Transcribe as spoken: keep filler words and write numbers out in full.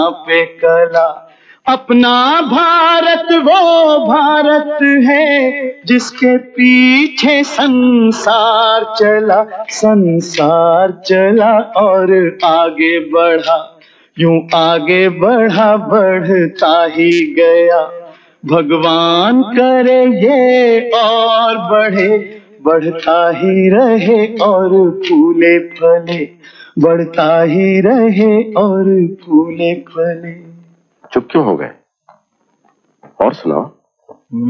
पे कला। अपना भारत वो भारत है जिसके पीछे संसार चला, संसार चला और आगे बढ़ा, यूं आगे बढ़ा बढ़ता ही गया। भगवान करे ये और बढ़े, बढ़ता ही रहे और फूले फले, बढ़ता ही रहे और फूले फले। चुप क्यों हो गए? और सुनाओ।